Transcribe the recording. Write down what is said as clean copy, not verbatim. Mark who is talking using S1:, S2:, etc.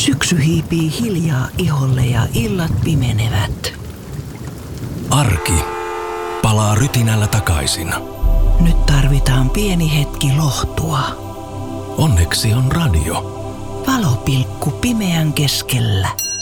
S1: Syksy hiipii hiljaa iholle ja illat pimenevät.
S2: Arki palaa rytinällä takaisin.
S1: Nyt tarvitaan pieni hetki lohtua.
S2: Onneksi on radio.
S1: Valopilkku pimeän keskellä.